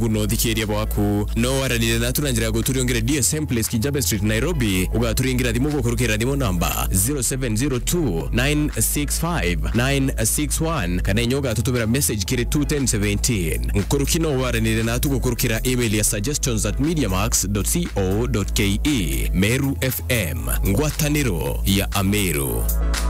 kuno thikiria bwaku no waranire na turanjira guturiongere DSM Place Kijabe Street Nairobi ugaturingira thimu gukurukira thimu namba 0702 965 961 kana nyoga tutubira message kiri 21017 nkurukino waranire na tugukurukira email ya suggestions@mediamax.co.ke. Meru FM, ngwataniro ya Ameru.